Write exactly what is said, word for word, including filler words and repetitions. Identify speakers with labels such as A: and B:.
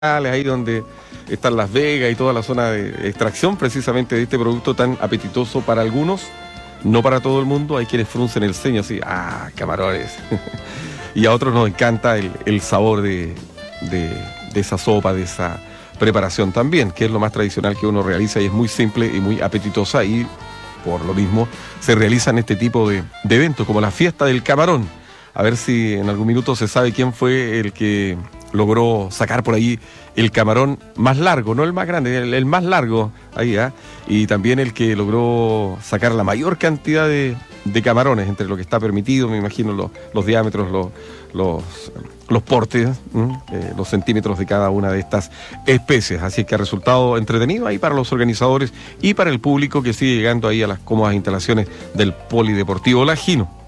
A: ahí donde están Las Vegas y toda la zona de extracción precisamente de este producto tan apetitoso para algunos, no para todo el mundo. Hay quienes fruncen el ceño así, ah, camarones. Y a otros nos encanta el, el sabor de, de, de esa sopa, de esa preparación también, que es lo más tradicional que uno realiza y es muy simple y muy apetitosa, y por lo mismo se realizan este tipo de, de eventos como la fiesta del camarón. A ver si en algún minuto se sabe quién fue el que logró sacar por ahí el camarón más largo, no el más grande, el, el más largo, ahí, ¿eh? Y también el que logró sacar la mayor cantidad de, de camarones, entre lo que está permitido, me imagino los, los diámetros, los, los, los portes, eh, los centímetros de cada una de estas especies. Así que ha resultado entretenido ahí para los organizadores y para el público que sigue llegando ahí a las cómodas instalaciones del Polideportivo Lagino.